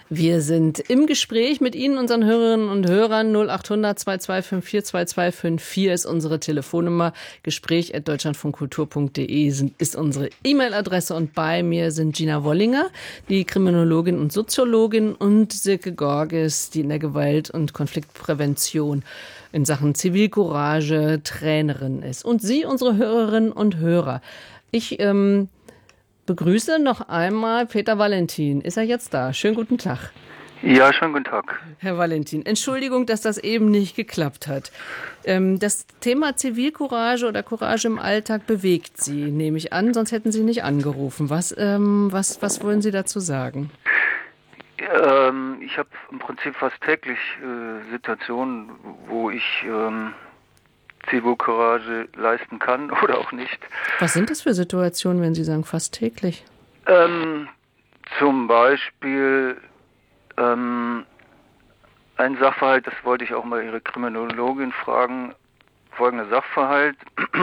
Wir sind im Gespräch mit Ihnen, unseren Hörerinnen und Hörern. 0800 2254 2254 ist unsere Telefonnummer. Gespräch@deutschlandfunkkultur.de ist unsere E-Mail-Adresse. Und bei mir sind Gina Wollinger, die Kriminologin und Soziologin, und Silke Gorges, die in der Gewalt- und Konfliktprävention in Sachen Zivilcourage Trainerin ist. Und Sie, unsere Hörerinnen und Hörer. Ich begrüße noch einmal Peter Valentin. Ist er jetzt da? Schönen guten Tag. Ja, schönen guten Tag. Herr Valentin, Entschuldigung, dass das eben nicht geklappt hat. Das Thema Zivilcourage oder Courage im Alltag bewegt Sie, nehme ich an, sonst hätten Sie nicht angerufen. Was wollen Sie dazu sagen? Ich habe im Prinzip fast täglich Situationen, wo ich Zivilcourage leisten kann oder auch nicht. Was sind das für Situationen, wenn Sie sagen fast täglich? Zum Beispiel ein Sachverhalt, das wollte ich auch mal Ihre Kriminologin fragen. Folgender Sachverhalt.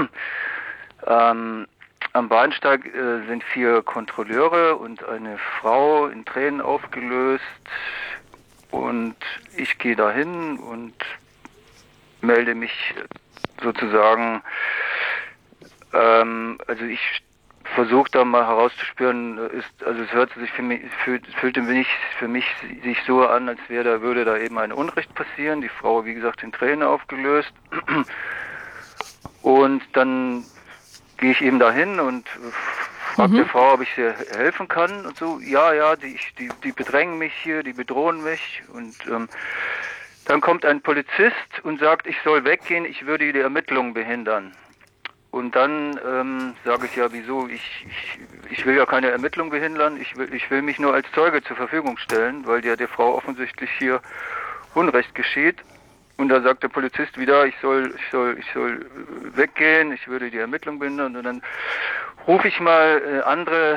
Am Bahnsteig sind 4 Kontrolleure und eine Frau in Tränen aufgelöst. Und ich gehe dahin und melde mich sozusagen, also ich versuche da mal herauszuspüren, es hört sich fühlte mich für mich sich so an, als würde da eben ein Unrecht passieren. Die Frau, wie gesagt, in Tränen aufgelöst. Und dann gehe ich eben dahin und frage der Frau, ob ich ihr helfen kann und so. Ja, die bedrängen mich hier, die bedrohen mich und dann kommt ein Polizist und sagt, ich soll weggehen, ich würde die Ermittlungen behindern. Und dann sage ich, ja, wieso? Ich will ja keine Ermittlung behindern, ich will mich nur als Zeuge zur Verfügung stellen, weil der Frau offensichtlich hier Unrecht geschieht. Und da sagt der Polizist wieder, ich soll weggehen, ich würde die Ermittlung behindern. Und dann rufe ich mal andere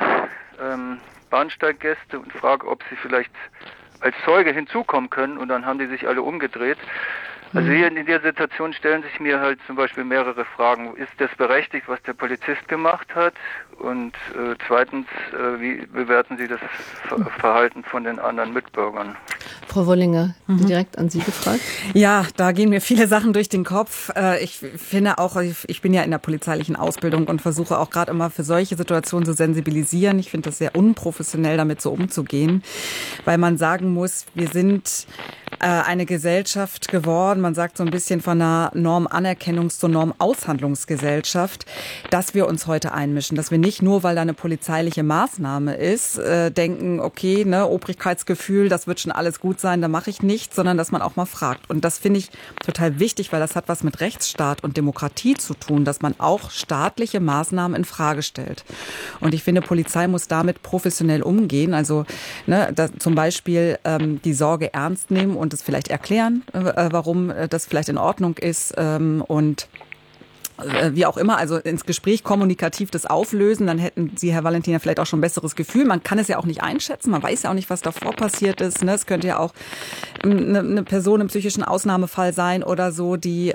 Bahnsteiggäste und frage, ob sie vielleicht als Zeuge hinzukommen können, und dann haben die sich alle umgedreht. Also hier in der Situation stellen sich mir halt zum Beispiel mehrere Fragen. Ist das berechtigt, was der Polizist gemacht hat? Und zweitens, wie bewerten Sie das Verhalten von den anderen Mitbürgern? Frau Wollinger, direkt an Sie gefragt. Ja, da gehen mir viele Sachen durch den Kopf. Ich finde auch, ich bin ja in der polizeilichen Ausbildung und versuche auch gerade immer für solche Situationen zu sensibilisieren. Ich finde das sehr unprofessionell, damit so umzugehen, weil man sagen muss, wir sind eine Gesellschaft geworden, man sagt so ein bisschen von einer Normanerkennungs- zur Normaushandlungsgesellschaft, dass wir uns heute einmischen, dass wir nicht nur, weil da eine polizeiliche Maßnahme ist, denken, okay, ne, Obrigkeitsgefühl, das wird schon alles gut sein, da mache ich nichts, sondern dass man auch mal fragt. Und das finde ich total wichtig, weil das hat was mit Rechtsstaat und Demokratie zu tun, dass man auch staatliche Maßnahmen in Frage stellt. Und ich finde, Polizei muss damit professionell umgehen, also zum Beispiel die Sorge ernst nehmen und es vielleicht erklären, warum das vielleicht in Ordnung ist und wie auch immer, also ins Gespräch kommunikativ das auflösen, dann hätten Sie, Herr Valentin, ja vielleicht auch schon ein besseres Gefühl. Man kann es ja auch nicht einschätzen, man weiß ja auch nicht, was davor passiert ist. Ne? Es könnte ja auch eine Person im psychischen Ausnahmefall sein oder so, die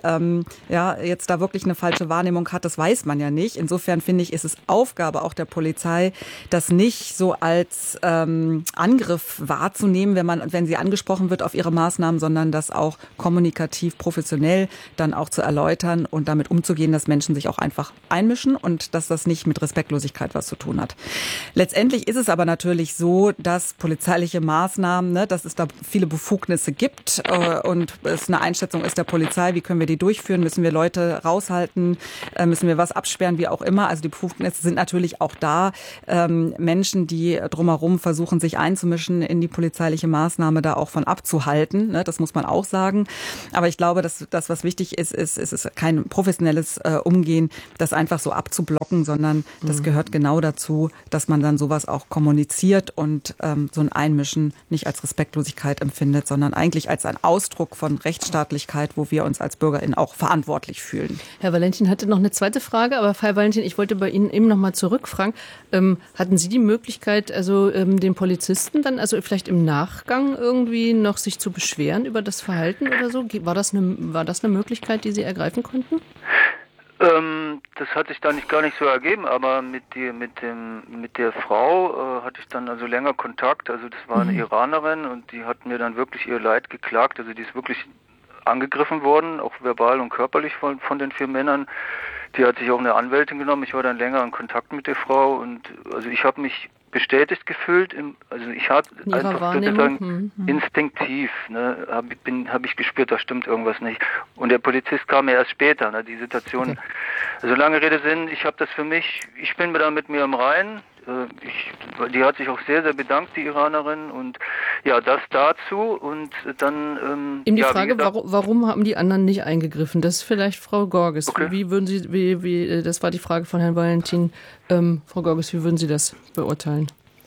jetzt da wirklich eine falsche Wahrnehmung hat, das weiß man ja nicht. Insofern finde ich, ist es Aufgabe auch der Polizei, das nicht so als Angriff wahrzunehmen, wenn sie angesprochen wird auf ihre Maßnahmen, sondern das auch kommunikativ, professionell dann auch zu erläutern und damit umzugehen, dass Menschen sich auch einfach einmischen und dass das nicht mit Respektlosigkeit was zu tun hat. Letztendlich ist es aber natürlich so, dass polizeiliche Maßnahmen, dass es da viele Befugnisse gibt und es eine Einschätzung ist der Polizei, wie können wir die durchführen, müssen wir Leute raushalten, müssen wir was absperren, wie auch immer. Also die Befugnisse sind natürlich auch da. Menschen, die drumherum versuchen, sich einzumischen in die polizeiliche Maßnahme, da auch von abzuhalten. Das muss man auch sagen. Aber ich glaube, dass das, was wichtig ist, ist kein professionelles Umgehen, das einfach so abzublocken, sondern das gehört genau dazu, dass man dann sowas auch kommuniziert und so ein Einmischen nicht als Respektlosigkeit empfindet, sondern eigentlich als ein Ausdruck von Rechtsstaatlichkeit, wo wir uns als BürgerInnen auch verantwortlich fühlen. Herr Valentin hatte noch eine zweite Frage, aber Herr Valentin, ich wollte bei Ihnen eben noch mal zurückfragen. Hatten Sie die Möglichkeit, also den Polizisten dann, also vielleicht im Nachgang irgendwie noch sich zu beschweren über das Verhalten oder so? War das eine Möglichkeit, die Sie ergreifen konnten? das hat sich dann gar nicht so ergeben, aber mit der Frau hatte ich dann also länger Kontakt. Also das war eine Iranerin und die hat mir dann wirklich ihr Leid geklagt. Also die ist wirklich angegriffen worden, auch verbal und körperlich von den 4 Männern. Die hat sich auch eine Anwältin genommen. Ich war dann länger in Kontakt mit der Frau und also ich habe mich bestätigt gefühlt. Also ich hatte einfach sozusagen instinktiv, ne, habe ich gespürt, da stimmt irgendwas nicht. Und der Polizist kam ja erst später. Ne, die Situation, also lange Rede Sinn, ich habe das für mich, ich bin da mit mir im Reinen. Die hat sich auch sehr, sehr bedankt, die Iranerin. Und ja, das dazu. Und dann... Eben die Frage, warum haben die anderen nicht eingegriffen? Das ist vielleicht Frau Gorges. Okay. Wie würden Sie, das war die Frage von Herrn Valentin. Frau Gorges, wie würden Sie das beurteilen?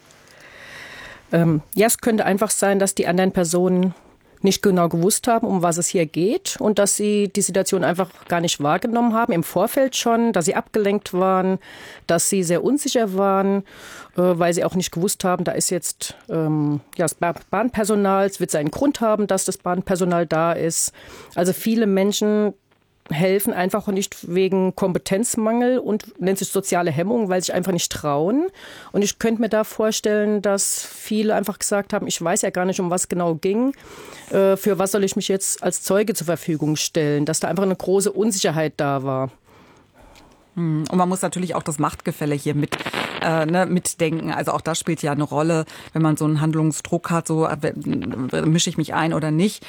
Ja, es könnte einfach sein, dass die anderen Personen nicht genau gewusst haben, um was es hier geht und dass sie die Situation einfach gar nicht wahrgenommen haben, im Vorfeld schon, dass sie abgelenkt waren, dass sie sehr unsicher waren, weil sie auch nicht gewusst haben, da ist jetzt das Bahnpersonal, es wird seinen Grund haben, dass das Bahnpersonal da ist. Also viele Menschen helfen einfach nicht wegen Kompetenzmangel und nennt sich soziale Hemmung, weil sie sich einfach nicht trauen. Und ich könnte mir da vorstellen, dass viele einfach gesagt haben, ich weiß ja gar nicht, um was genau ging. Für was soll ich mich jetzt als Zeuge zur Verfügung stellen? Dass da einfach eine große Unsicherheit da war. Und man muss natürlich auch das Machtgefälle hier mitdenken. Also auch das spielt ja eine Rolle, wenn man so einen Handlungsdruck hat, so mische ich mich ein oder nicht.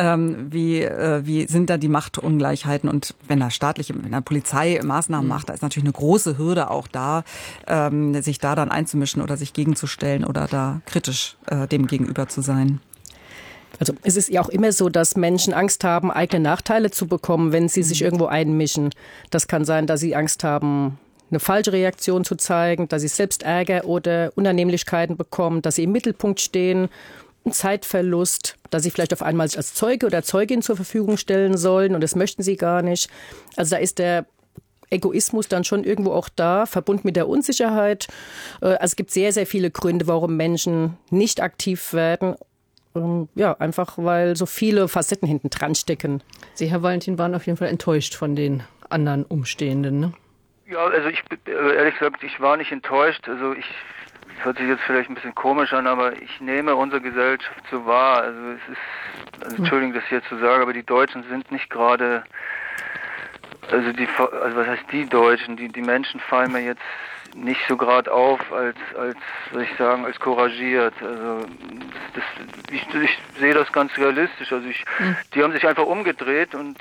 Wie sind da die Machtungleichheiten? Und wenn der Polizei Maßnahmen macht, da ist natürlich eine große Hürde auch da, sich da dann einzumischen oder sich gegenzustellen oder da kritisch dem gegenüber zu sein. Also es ist ja auch immer so, dass Menschen Angst haben, eigene Nachteile zu bekommen, wenn sie sich irgendwo einmischen. Das kann sein, dass sie Angst haben, eine falsche Reaktion zu zeigen, dass sie selbst Ärger oder Unannehmlichkeiten bekommen, dass sie im Mittelpunkt stehen, ein Zeitverlust, dass sie vielleicht auf einmal sich als Zeuge oder Zeugin zur Verfügung stellen sollen und das möchten sie gar nicht. Also da ist der Egoismus dann schon irgendwo auch da, verbunden mit der Unsicherheit. Also es gibt sehr, sehr viele Gründe, warum Menschen nicht aktiv werden. Ja, einfach weil so viele Facetten hinten dran stecken. Sie, Herr Valentin, waren auf jeden Fall enttäuscht von den anderen Umstehenden, ne? Ja, also ehrlich gesagt, ich war nicht enttäuscht. Also das hört sich jetzt vielleicht ein bisschen komisch an, aber ich nehme unsere Gesellschaft so wahr. Also es ist, also Entschuldigung, das jetzt zu sagen, aber die Deutschen sind nicht gerade, also was heißt die Deutschen? Die Menschen fallen mir jetzt nicht so gerade auf als soll ich sagen, als couragiert. Also ich sehe das ganz realistisch. Also die haben sich einfach umgedreht und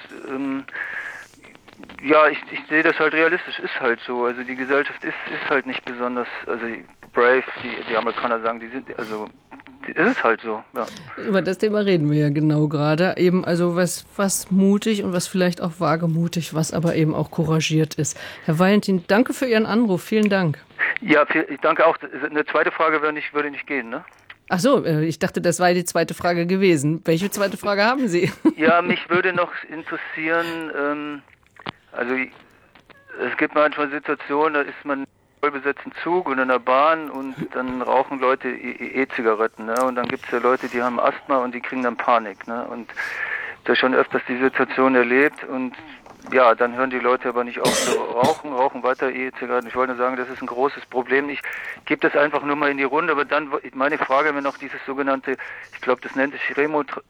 ja, ich sehe das halt realistisch, ist halt so. Also die Gesellschaft ist halt nicht besonders, also brave, die Amerikaner sagen, es ist halt so, ja. Über das Thema reden wir ja genau gerade. Eben, also was mutig und was vielleicht auch wagemutig, was aber eben auch couragiert ist. Herr Valentin, danke für Ihren Anruf. Vielen Dank. Ja, ich danke auch. Eine zweite Frage würde nicht gehen, ne? Ach so, ich dachte, das war die zweite Frage gewesen. Welche zweite Frage haben Sie? Ja, mich würde noch interessieren, also es gibt manchmal Situationen, da ist man vollbesetzten Zug und in der Bahn und dann rauchen Leute E-Zigaretten, ne? Und dann gibt es ja Leute, die haben Asthma und die kriegen dann Panik, ne? Und da schon öfters die Situation erlebt und ja, dann hören die Leute aber nicht auf zu rauchen weiter E-Zigaretten. Ich wollte nur sagen, das ist ein großes Problem. Ich gebe das einfach nur mal in die Runde, aber dann meine Frage wäre noch dieses sogenannte, ich glaube, das nennt sich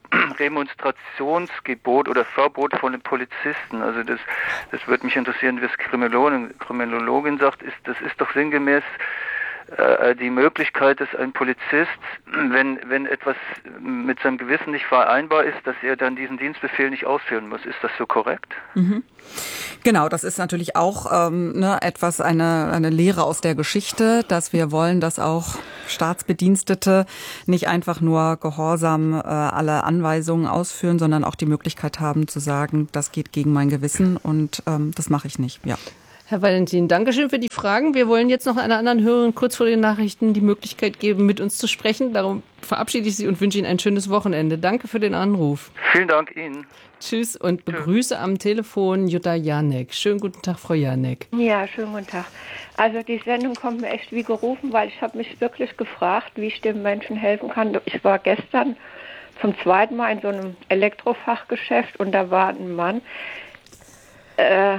Remonstrationsgebot oder Verbot von den Polizisten. Also das würde mich interessieren, wie es Kriminologin sagt, das ist doch sinngemäß die Möglichkeit, dass ein Polizist, wenn etwas mit seinem Gewissen nicht vereinbar ist, dass er dann diesen Dienstbefehl nicht ausführen muss. Ist das so korrekt? Mhm. Genau, das ist natürlich auch eine Lehre aus der Geschichte, dass wir wollen, dass auch Staatsbedienstete nicht einfach nur gehorsam alle Anweisungen ausführen, sondern auch die Möglichkeit haben zu sagen, das geht gegen mein Gewissen und das mache ich nicht. Ja. Herr Valentin, Dankeschön für die Fragen. Wir wollen jetzt noch einer anderen Hörerin kurz vor den Nachrichten die Möglichkeit geben, mit uns zu sprechen. Darum verabschiede ich Sie und wünsche Ihnen ein schönes Wochenende. Danke für den Anruf. Vielen Dank Ihnen. Tschüss und begrüße am Telefon Jutta Janek. Schönen guten Tag, Frau Janek. Ja, schönen guten Tag. Also die Sendung kommt mir echt wie gerufen, weil ich habe mich wirklich gefragt, wie ich dem Menschen helfen kann. Ich war gestern zum zweiten Mal in so einem Elektrofachgeschäft und da war ein Mann,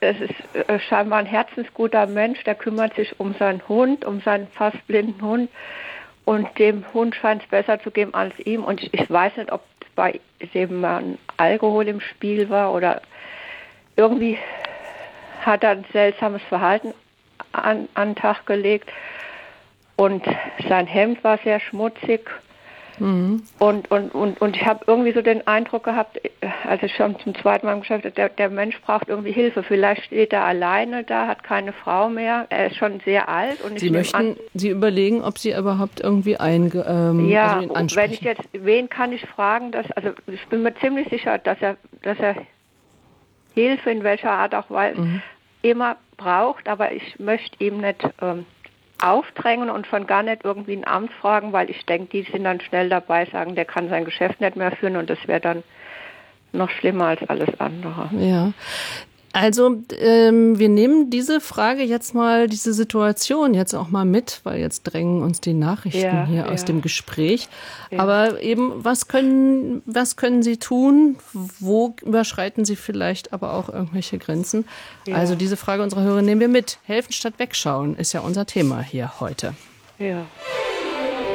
das ist scheinbar ein herzensguter Mensch, der kümmert sich um seinen Hund, um seinen fast blinden Hund. Und dem Hund scheint es besser zu gehen als ihm. Und ich weiß nicht, ob bei dem ein Alkohol im Spiel war oder irgendwie hat er ein seltsames Verhalten an den Tag gelegt. Und sein Hemd war sehr schmutzig. Mhm. Und ich habe irgendwie so den Eindruck gehabt, als ich schon zum zweiten Mal geschafft habe, der Mensch braucht irgendwie Hilfe. Vielleicht steht er alleine da, hat keine Frau mehr. Er ist schon sehr alt. Und Sie überlegen, ob Sie überhaupt irgendwie ihn ansprechen. Wenn ich jetzt, wen kann ich fragen? Ich bin mir ziemlich sicher, dass er Hilfe in welcher Art auch immer braucht, aber ich möchte ihm nicht aufdrängen und schon gar nicht irgendwie ein Amt fragen, weil ich denke, die sind dann schnell dabei, sagen, der kann sein Geschäft nicht mehr führen und das wäre dann noch schlimmer als alles andere. Ja, also wir nehmen diese Frage jetzt mal, diese Situation jetzt auch mal mit, weil jetzt drängen uns die Nachrichten aus dem Gespräch. Ja. Aber eben, was können Sie tun? Wo überschreiten Sie vielleicht aber auch irgendwelche Grenzen? Ja. Also diese Frage unserer Hörer nehmen wir mit. Helfen statt wegschauen ist ja unser Thema hier heute. Ja.